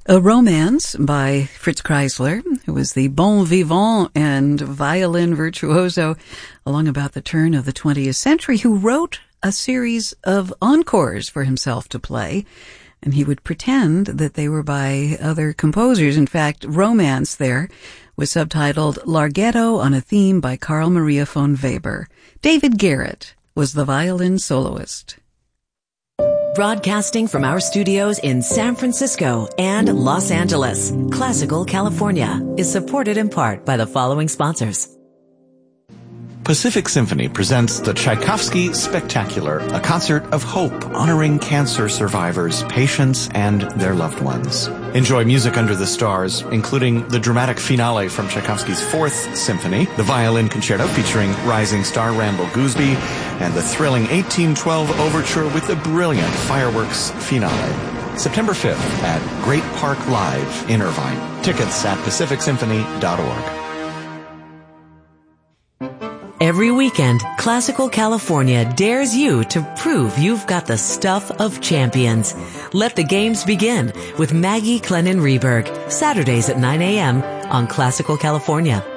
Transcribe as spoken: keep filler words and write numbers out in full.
A Romance by Fritz Kreisler, who was the bon vivant and violin virtuoso along about the turn of the twentieth century, who wrote a series of encores for himself to play, and he would pretend that they were by other composers. In fact, Romance there was subtitled Larghetto on a Theme by Carl Maria von Weber. David Garrett was the violin soloist. Broadcasting from our studios in San Francisco and Los Angeles, Classical California is supported in part by the following sponsors. Pacific Symphony presents the Tchaikovsky Spectacular, a concert of hope honoring cancer survivors, patients, and their loved ones. Enjoy music under the stars, including the dramatic finale from Tchaikovsky's Fourth Symphony, the violin concerto featuring rising star Randall Gooseby, and the thrilling eighteen twelve overture with the brilliant fireworks finale. September fifth at Great Park Live in Irvine. Tickets at pacific symphony dot org. Every weekend, Classical California dares you to prove you've got the stuff of champions. Let the games begin with Maggie Clennon Reberg, Saturdays at nine a.m. on Classical California.